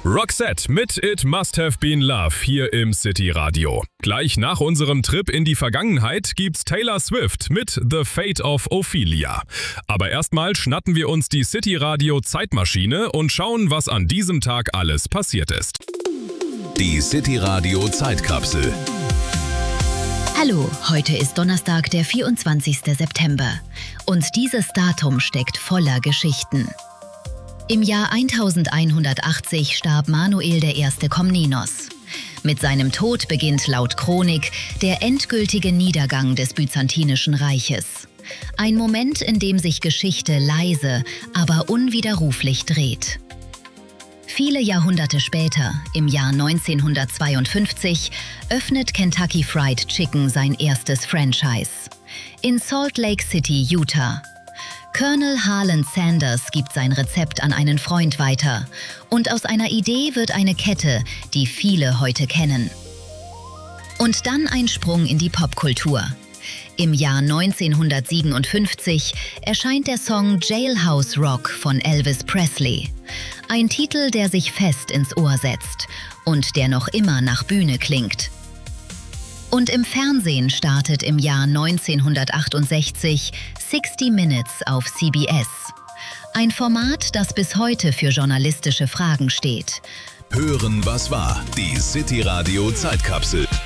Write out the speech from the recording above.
Roxette mit It Must Have Been Love hier im City Radio. Gleich nach unserem Trip in die Vergangenheit gibt's Taylor Swift mit The Fate of Ophelia. Aber erstmal schnatten wir uns die City Radio Zeitmaschine und schauen, was an diesem Tag alles passiert ist. Die City Radio Zeitkapsel. Hallo, heute ist Donnerstag, der 24. September. Und dieses Datum steckt voller Geschichten. Im Jahr 1180 starb Manuel I. Komnenos. Mit seinem Tod beginnt laut Chronik der endgültige Niedergang des Byzantinischen Reiches. Ein Moment, in dem sich Geschichte leise, aber unwiderruflich dreht. Viele Jahrhunderte später, im Jahr 1952, öffnet Kentucky Fried Chicken sein erstes Franchise. In Salt Lake City, Utah. Colonel Harlan Sanders gibt sein Rezept an einen Freund weiter. Und aus einer Idee wird eine Kette, die viele heute kennen. Und dann ein Sprung in die Popkultur. Im Jahr 1957 erscheint der Song Jailhouse Rock von Elvis Presley. Ein Titel, der sich fest ins Ohr setzt und der noch immer nach Bühne klingt. Und im Fernsehen startet im Jahr 1968 60 Minutes auf CBS. Ein Format, das bis heute für journalistische Fragen steht. Hören, was war. Die City Radio Zeitkapsel.